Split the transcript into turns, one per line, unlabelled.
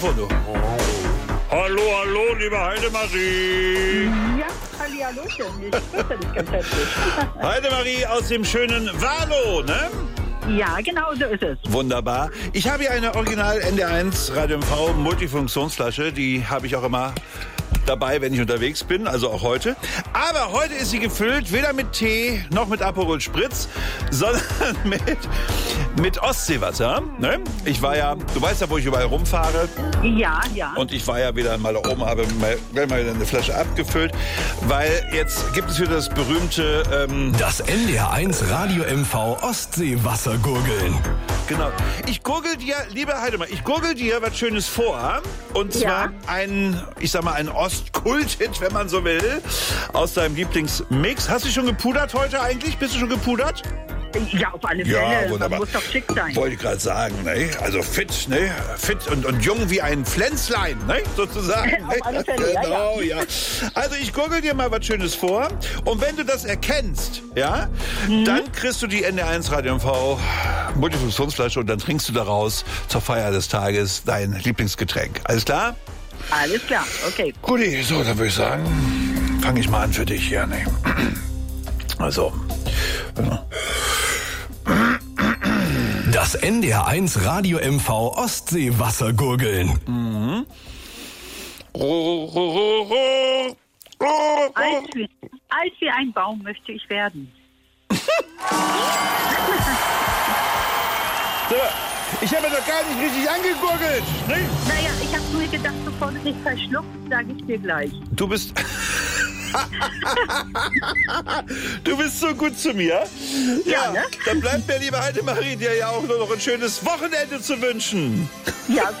Hallo, hallo, liebe Heidemarie.
Ja, hallihallöchen. Ich grüße dich ganz herzlich.
Heidemarie aus dem schönen Warlow, ne?
Ja, genau so ist es.
Wunderbar. Ich habe hier eine Original NDR1 Radio MV Multifunktionsflasche. Die habe ich auch immer dabei, wenn ich unterwegs bin, also auch heute. Aber heute ist sie gefüllt, weder mit Tee noch mit Aperol Spritz, sondern mit Ostseewasser. Ne? Ich war ja, du weißt ja, wo ich überall rumfahre.
Ja, ja.
Und ich war ja wieder mal da oben, habe mal wieder eine Flasche abgefüllt, weil jetzt gibt es wieder das berühmte...
das NDR1 Radio MV Ostseewassergurgeln.
Genau. Ich gurgel dir, liebe Heidemarie, ich gurgel dir was Schönes vor. Und zwar ein Ostkult-Hit, wenn man so will, aus deinem Lieblingsmix. Hast du schon gepudert heute eigentlich? Bist du schon gepudert?
Ja, auf alle Fälle.
Ja, wunderbar.
Man muss doch schick sein.
Wollte ich gerade sagen, ne? Also fit, ne? Fit und jung wie ein Pflänzlein, ne? Sozusagen.
Auf alle Fälle,
genau, ja. Also ich gurgel dir mal was Schönes vor. Und wenn du das erkennst, ja, dann kriegst du die NDR1 Radio MV Multifunktionsflasche und dann trinkst du daraus zur Feier des Tages dein Lieblingsgetränk. Alles klar?
Alles klar, okay.
Guti, so, dann würde ich sagen, fange ich mal an für dich hier, ne? Also,
das NDR1 Radio MV Ostseewassergurgeln.
Alt wie ein Baum möchte ich werden.
So, ich habe doch gar nicht richtig angegurgelt. Ne?
Naja, ich habe nur gedacht, bevor du dich verschluckst, sage ich dir gleich.
Du bist so gut zu mir.
Ja, ne?
Dann bleibt mir, liebe Heidemarie, dir ja auch nur noch ein schönes Wochenende zu wünschen.
Ja,